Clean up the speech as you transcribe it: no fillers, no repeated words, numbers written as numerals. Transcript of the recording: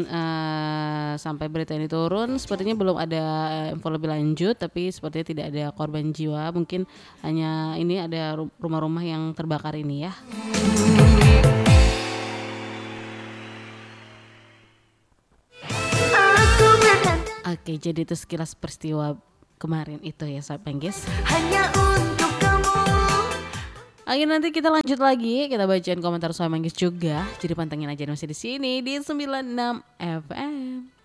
sampai berita ini turun sepertinya belum ada info lebih lanjut, tapi sepertinya tidak ada korban jiwa. Mungkin hanya ini ada rumah-rumah yang terbakar ini ya. Oke, jadi itu sekilas peristiwa kemarin itu ya Sobat Manggis. Hanya untuk kamu. Oke, nanti kita lanjut lagi, kita bacain komentar Sobat Manggis juga. Jadi pantengin aja masih di sini di 96 FM.